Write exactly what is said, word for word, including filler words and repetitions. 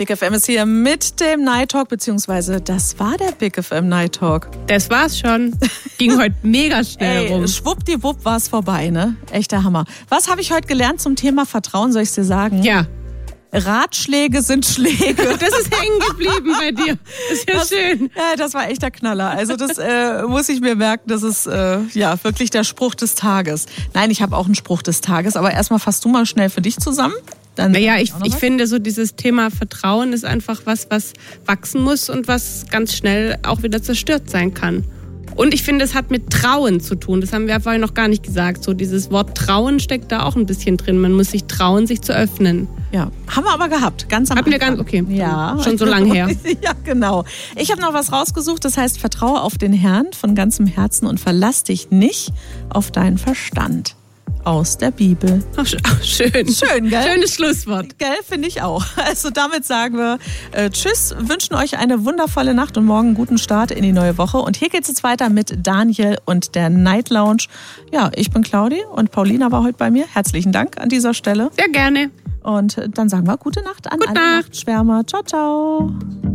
Big F M ist hier mit dem Night Talk, beziehungsweise das war der Big F M Night Talk. Das war's schon. Ging heute mega schnell Ey, rum. Schwuppdiwupp war es vorbei, ne? Echter Hammer. Was habe ich heute gelernt zum Thema Vertrauen, soll ich dir sagen? Ja. Ratschläge sind Schläge. Das ist hängen geblieben bei dir. Das ist ja das, schön. Ja, das war echt der Knaller. Also das äh, muss ich mir merken, das ist äh, ja wirklich der Spruch des Tages. Nein, ich habe auch einen Spruch des Tages, aber erstmal fasst du mal schnell für dich zusammen. Dann naja, ich, ich finde so dieses Thema Vertrauen ist einfach was, was wachsen muss und was ganz schnell auch wieder zerstört sein kann. Und ich finde, es hat mit Trauen zu tun. Das haben wir vorhin noch gar nicht gesagt. So dieses Wort Trauen steckt da auch ein bisschen drin. Man muss sich trauen, sich zu öffnen. Ja, haben wir aber gehabt, ganz am Hatten Anfang. wir ganz, okay. Ja. Schon so lange her. Ja, genau. Ich habe noch was rausgesucht, das heißt, vertraue auf den Herrn von ganzem Herzen und verlass dich nicht auf deinen Verstand. Aus der Bibel. Ach, schön. Schön, gell? Schönes Schlusswort. Gell, finde ich auch. Also damit sagen wir äh, Tschüss, wünschen euch eine wundervolle Nacht und morgen einen guten Start in die neue Woche. Und hier geht's jetzt weiter mit Daniel und der Night Lounge. Ja, ich bin Claudi und Paulina war heute bei mir. Herzlichen Dank an dieser Stelle. Sehr gerne. Und dann sagen wir gute Nacht an Gute alle Nacht. Nachtschwärmer. Ciao, ciao.